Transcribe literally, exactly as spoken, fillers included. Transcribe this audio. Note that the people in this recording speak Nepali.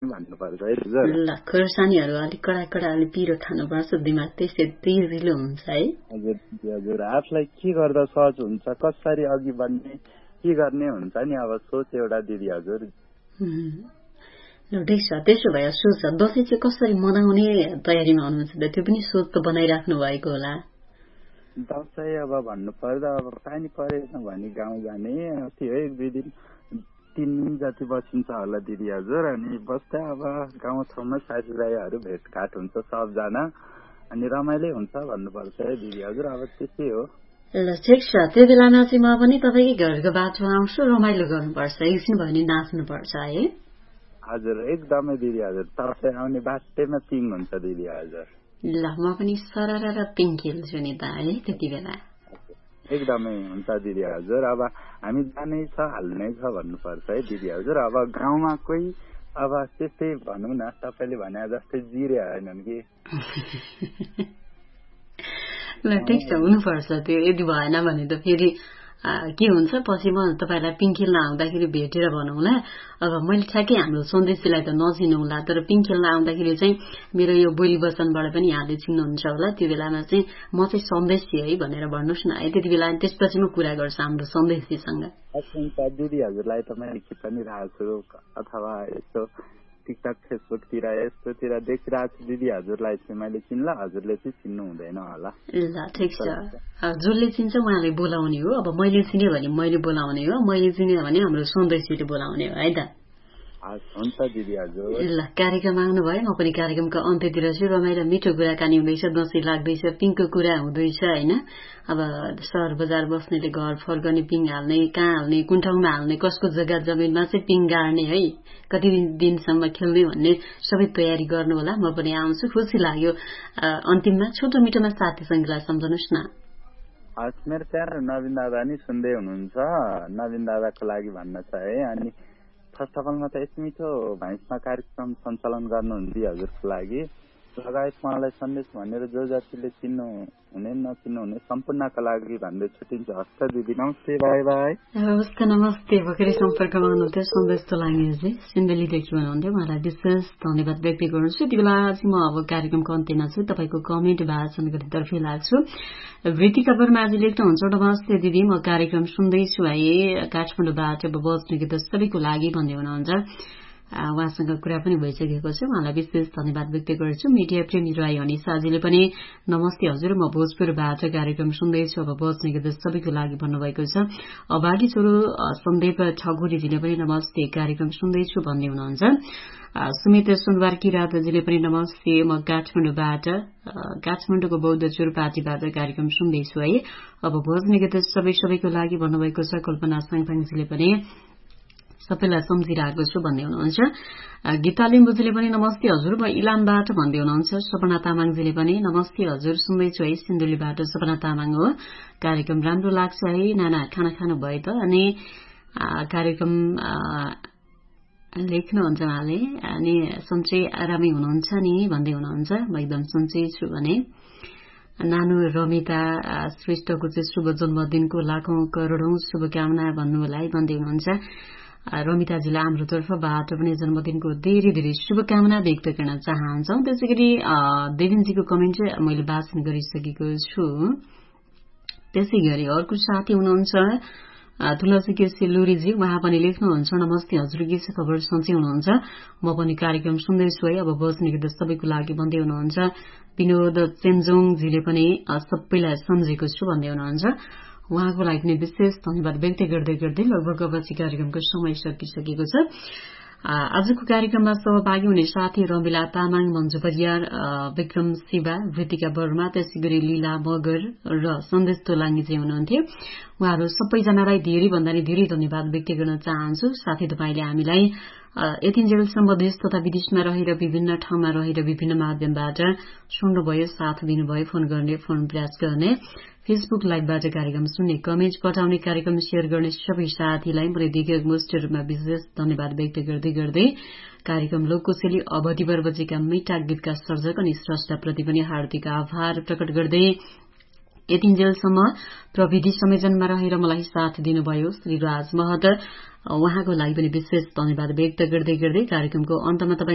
भन्नुपर्छ है हजुर। ल खोर्सानीहरू अलिक कडा कडा अलिक पिरो खानुपर्छ, दिमाग त्यसै तेजिलो हुन्छ है। हजुर हजुर, आफूलाई के गर्दा सहज हुन्छ, कसरी अघि बढ्ने, के गर्ने हुन्छ नि अब सोच एउटा दिदी हजुर। ठिक छ, त्यसो भए सोच दसैँ चाहिँ कसरी मनाउने तयारीमा हुनुहुन्छ त, त्यो पनि सोच त बनाइराख्नु भएको होला। दसैँ अब भन्नु पर्दा अब पानी परेन भने गाउँ जाने त्यो एक दुई दिन तिन दिन जति बसिन्छ होला दिदी हजुर। अनि बस्दा अब गाउँ ठाउँमा साथीभाइहरू भेटघाट हुन्छ सबजना, अनि रमाइलो हुन्छ भन्नुपर्छ है दिदी हजुर। अब त्यस्तै हो। ल ठिक छ, त्यो बेलामा चाहिँ म पनि तपाईँकै घरको बाटो आउँछु, रमाइलो गर्नुपर्छ, एकछिन भयो भने नाच्नुपर्छ है। हजुर एकदमै दिदी हजुर, तपाईँ आउने बाटैमा पिङ हुन्छ दिदी हजुर। ल म पनि सरर र पिङ खेल्छु नि त है त्यति बेला। एकदमै हुन्छ दिदी हजुर। अब हामी जानै छ हाल्नै छ भन्नुपर्छ है दिदी हजुर। अब गाउँमा कोही अब त्यस्तै भनौँ न तपाईँले भने जस्तै जिरे होइनन् कि। ल ठिक छ, हुनुपर्छ त्यो, यदि भएन भने त फेरि के हुन्छ, पछि म तपाईँलाई पिङ खेल्न आउँदाखेरि भेटेर भनौँला। अब मैले ठ्याक्कै हाम्रो सन्देशीलाई त नचिनौँला, तर पिङ खेल्न आउँदाखेरि चाहिँ मेरो यो बोली वचनबाट पनि यहाँले चिन्नुहुन्छ होला। त्यो बेलामा चाहिँ म चाहिँ सन्देशी है भनेर भन्नुहोस् न है, त्यति बेला त्यसपछि म कुरा गर्छु हाम्रो सन्देशीसँग। दिदी हजुरलाई त मैले के पनि राखेको छु, अथवा यस्तो टिकटक फेसबुकतिर यस्तोतिर देखिरहेको छु दिदी हजुरलाई चाहिँ मैले चिन्ला, हजुरले चाहिँ चिन्नु हुँदैन होला। ल ठिक छ, जसले चिन्छ उहाँले बोलाउने हो। अब मैले चिने भने मैले बोलाउने हो, मैले चिने भने हाम्रो सन्देशीले बोलाउने हो है त। हुन्छ दिदी हजुर। ल कार्यक्रम आउनुभयो, म पनि कार्यक्रमको अन्त्यतिर छु। रमाइलो मिठो कुराकानी हुँदैछ, दसैँ लाग्दैछ, पिङको कुरा हुँदैछ होइन। अब सहर बजार बस्नेले घर फर्कने, पिङ हाल्ने, कहाँ हाल्ने, कुन ठाउँमा हाल्ने, कसको जग्गा जमिनमा चाहिँ पिङ गाड्ने है, कति दिनसम्म खेल्ने भन्ने सबै तयारी गर्नु होला। म पनि आउँछु, खुसी लाग्यो। अन्तिममा छोटो मिठोमा साथी सङ्गीलाई सम्झनुहोस् न। हस्, मेरो प्यारो नवीन दादा नि सुन्दै हुनुहुन्छ, नवीन दादाको लागि भन्न छ है। अनि फर्स्ट अफ अलमा त यति मिठो भाइसमा कार्यक्रम सञ्चालन गर्नुहुन्छ हजुरको लागि, लगायत मलाई सन्देश भनेर जो जतिले चिन्नु हुने नचिन्नु हुने सम्पूर्णका लागि भन्दै छुट्टिन्छ। हस्त दिदी, नमस्ते, बाई बाई। हवस्, नमस्ते। भर्खरै सम्पर्कमा हुनुहुन्थ्यो सन्देश तोलाङ्गेजी, सिन्धुलीदेखि हुनुहुन्थ्यो, उहाँलाई विशेष धन्यवाद व्यक्त गर्छु। त्यो बेला चाहिँ म अब कार्यक्रमको अन्त्यमा छु, तपाईँको कमेन्ट वाचन गर्ने तर्फै लाग्छु। वृत्तिका बर्माजी लेख्नुहुन्छ, नमस्ते दिदी, म कार्यक्रम सुन्दैछु है, काठमाडौँबाट बस्ने गीत सबैको लागि भन्दै हुनुहुन्छ। उहाँसँग कुरा पनि भइसकेको छ, उहाँलाई विशेष धन्यवाद व्यक्त गर्छु। मिडिया प्रेमी राई अनिसाजीले पनि नमस्ते हजुर, म भोजपुरबाट कार्यक्रम सुन्दैछु, अब बस्ने गीत सबैको लागि भन्नुभएको छ। अभागी छोरो सन्दीप ठकुरीजीले पनि नमस्ते, कार्यक्रम सुन्दैछु भन्दै हुनुहुन्छ। सुमित सुनवार किरातजीले पनि नमस्ते, म काठमाडौँबाट काठमाडौँको बौद्ध चुरपाटीबाट कार्यक्रम सुन्दैछु है, अब बस्ने गीत सबै सबैको लागि भन्नुभएको छ। कल्पना साङपाङजीले पनि सबैलाई सम्झिरहेको छु भन्दै हुनुहुन्छ। गीता लिम्बुजीले पनि नमस्ते हजुर, म इलामबाट भन्दै हुनुहुन्छ। सपना तामाङजीले पनि नमस्ते हजुर, सुन्दैछु है, सिन्धुलीबाट सपना तामाङ हो, कार्यक्रम राम्रो लाग्छ है, नाना खाना खानु भयो त, अनि कार्यक्रम लेख्नुहुन्छ उहाँले, अनि सन्चै आरामै हुनुहुन्छ नि भन्दै हुनुहुन्छ। म एकदम सन्चै छु भने। नानु रमिता श्रेष्ठको चाहिँ शुभ जन्मदिनको लाखौं करोडौं शुभकामना भन्नुहोला है भन्दै हुनुहुन्छ। रमिताजीलाई हाम्रो तर्फबाट पनि जन्मदिनको धेरै धेरै शुभकामना व्यक्त गर्न चाहन्छौ। त्यसै गरी देविनजीको कमेन्ट मैले वाचन गरिसकेको छु। त्यसै गरी अर्को साथी हुनुहुन्छ तुलसी केसी लुरीजी, उहाँ पनि लेख्नुहुन्छ, नमस्ते हजुर, के छ खबर, सन्चै हुनुहुन्छ, म पनि कार्यक्रम सुन्दैछु है, अब बस्ने गीत सबैको लागि भन्दै हुनुहुन्छ। विनोद चेन्जोङजीले पनि सबैलाई सम्झेको छु भन्दै हुनुहुन्छ। उहाँको लागि पनि विशेष धन्यवाद व्यक्त गर्दै गर्दै लगभग अब चाहिँ कार्यक्रमको समय सकिसकेको छ। आजको कार्यक्रममा सहभागी हुने साथी रमिला तामाङ, मन्जु परियार, विक्रम शिवा, वृत्तिका वर्मा, त्यसै गरी लीला मगर र सन्देश तोलाङ्गीजी हुनुहुन्थ्यो। उहाँहरू सबैजनालाई धेरै भन्दा नि धेरै धन्यवाद व्यक्त गर्न चाहन्छु। साथै तपाईले हामीलाई यतिन्जेलसम्म देश तथा विदेशमा रहेर विभिन्न ठाउँमा रहेर विभिन्न माध्यमबाट सुन्नुभयो, साथ दिनुभयो, फोन गर्ने, फोन प्रयास गर्ने, फेसबुक लाइभबाट कार्यक्रम सुन्ने, कमेन्ट पठाउने, कार्यक्रम शेयर गर्ने सबै साथीलाई मैले दिगक मुष्ट रूपमा विशेष धन्यवाद व्यक्त गर्दै गर्दै कार्यक्रम लोककोशेली अवधि बर्बजीका मिठा गीतका सर्जक अनि स्रष्टाप्रति पनि हार्दिक आभार प्रकट गर्दै यतिन्जेलसम्म प्रविधि संयोजनमा रहेर मलाई साथ दिनुभयो श्री राज महत, उहाँको लागि पनि विशेष धन्यवाद व्यक्त गर्दै गर्दै कार्यक्रमको अन्तमा